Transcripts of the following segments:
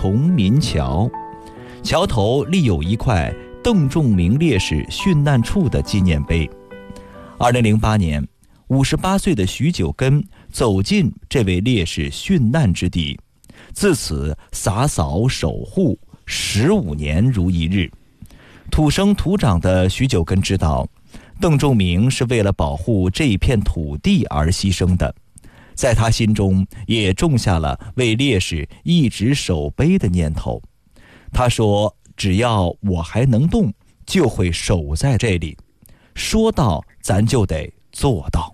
崇民桥，桥头立有一块邓仲明烈士殉难处的纪念碑。2008年，58岁的徐九根走进这位烈士殉难之地，自此洒扫守护15年如一日。土生土长的徐九根知道，邓仲明是为了保护这片土地而牺牲的，在他心中也种下了为烈士一直守碑的念头。他说，只要我还能动，就会守在这里，说到咱就得做到。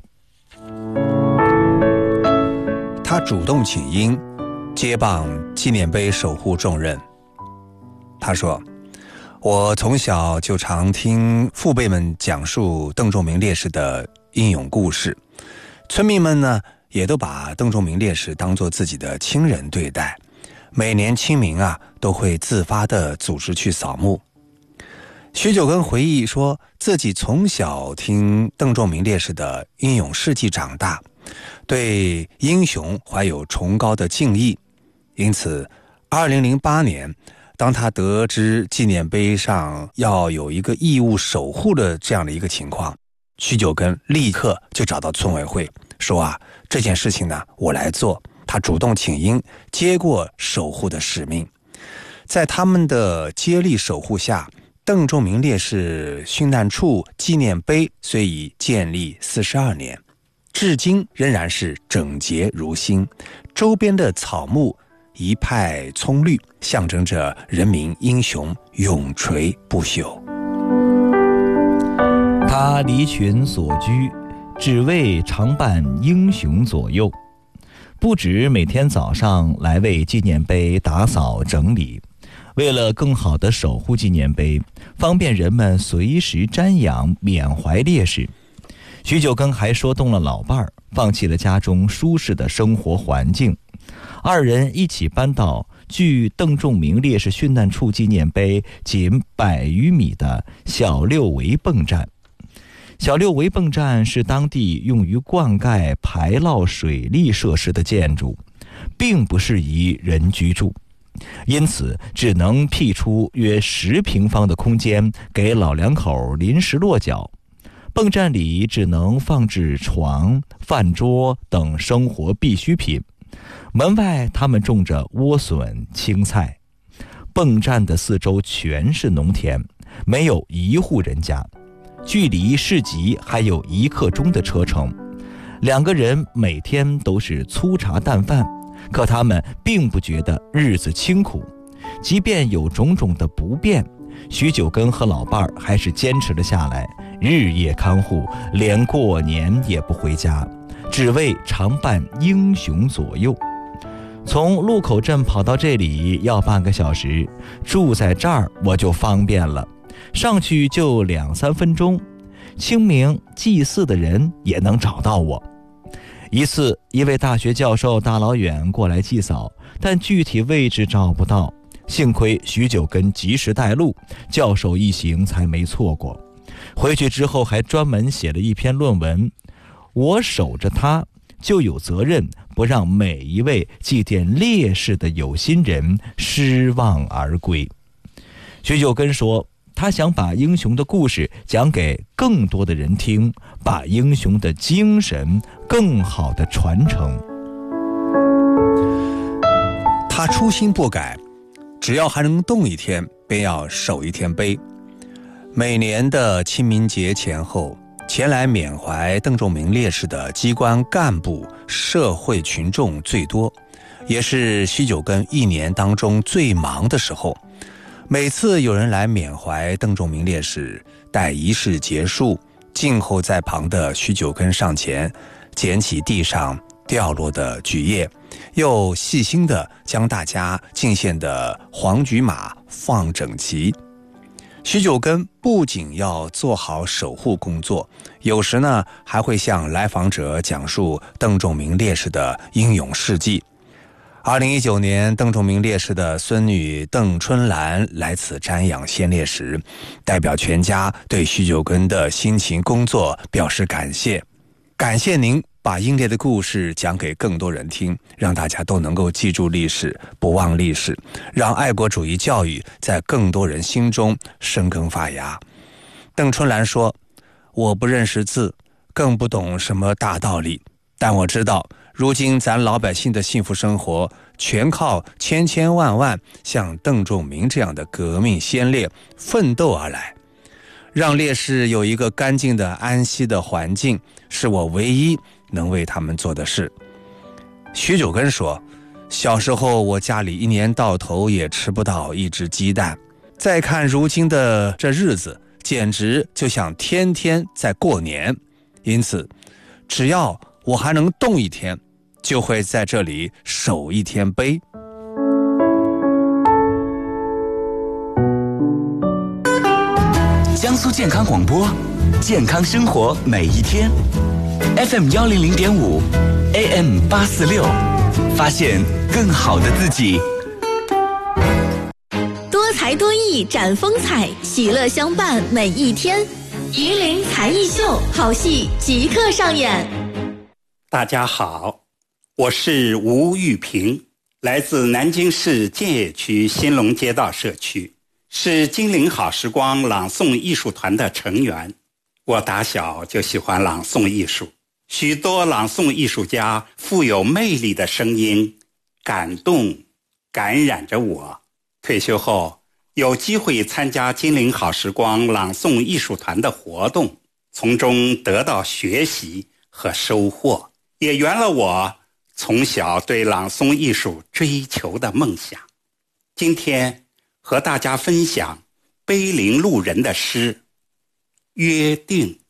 他主动请缨，接棒纪念碑守护重任。他说，我从小就常听父辈们讲述邓仲明烈士的英勇故事，村民们呢也都把邓仲明烈士当作自己的亲人对待，每年清明都会自发地组织去扫墓。徐九根回忆说，自己从小听邓仲明烈士的英勇事迹长大，对英雄怀有崇高的敬意，因此2008年当他得知纪念碑上要有一个义务守护的这样的一个情况，徐九根立刻就找到村委会说这件事情呢我来做。他主动请缨，接过守护的使命。在他们的接力守护下，邓仲明烈士殉难处纪念碑虽已建立42年，至今仍然是整洁如新，周边的草木一派葱绿，象征着人民英雄永垂不朽。 他离群所居，只为常伴英雄左右，不止每天早上来为纪念碑打扫整理，为了更好地守护纪念碑，方便人们随时瞻仰缅怀烈士，徐九根还说动了老伴儿，放弃了家中舒适的生活环境，二人一起搬到距邓仲明烈士殉难处纪念碑仅100余米的小六围泵站。小六围泵站是当地用于灌溉排涝水利设施的建筑，并不适宜人居住，因此只能辟出约10平方的空间给老两口临时落脚。泵站里只能放置床、饭桌等生活必需品，门外他们种着莴笋、青菜。泵站的四周全是农田，没有一户人家，距离市集还有1刻钟的车程。2个人每天都是粗茶淡饭，可他们并不觉得日子清苦。即便有种种的不便，徐九根和老伴儿还是坚持了下来，日夜看护，连过年也不回家，只为常伴英雄左右。从路口镇跑到这里要半个小时，住在这儿我就方便了，上去就2-3分钟，清明祭祀的人也能找到我。一次，一位大学教授大老远过来祭扫，但具体位置找不到，幸亏徐九根及时带路，教授一行才没错过。回去之后还专门写了一篇论文，我守着他，就有责任不让每一位祭奠烈士的有心人失望而归。徐九根说，他想把英雄的故事讲给更多的人听，把英雄的精神更好地传承。 他初心不改，只要还能动一天，便要守一天碑。每年的清明节前后，前来缅怀邓仲明烈士的机关干部、社会群众最多，也是徐九根一年当中最忙的时候。每次有人来缅怀邓仲明烈士，待仪式结束，静候在旁的徐九根上前，捡起地上掉落的菊叶，又细心地将大家敬献的黄菊马放整齐。徐九根不仅要做好守护工作，有时呢还会向来访者讲述邓仲明烈士的英勇事迹。2019年，邓仲明烈士的孙女邓春兰来此瞻仰先烈时，代表全家对徐九根的辛勤工作表示感谢。感谢您把英烈的故事讲给更多人听，让大家都能够记住历史，不忘历史，让爱国主义教育在更多人心中生根发芽。邓春兰说，我不认识字，更不懂什么大道理，但我知道如今咱老百姓的幸福生活全靠千千万万像邓仲明这样的革命先烈奋斗而来。让烈士有一个干净的安息的环境，是我唯一能为他们做的事。徐九根说，小时候我家里一年到头也吃不到一只鸡蛋，再看如今的这日子，简直就像天天在过年。因此只要我还能动一天，就会在这里守一天碑。 江苏健康广播，健康生活每一天。FM 100.5 AM 846，发现更好的自己。 多才多艺展风采，喜乐相伴每一天。榆林才艺秀，好戏即刻上演。 大家好，我是吴玉平，来自南京市建邺区新隆街道社区，是金陵好时光朗诵艺术团的成员。我打小就喜欢朗诵艺术，许多朗诵艺术家富有魅力的声音感动感染着我。退休后有机会参加金陵好时光朗诵艺术团的活动，从中得到学习和收获，也圆了我从小对朗诵艺术追求的梦想。今天和大家分享碑林路人的诗《约定》。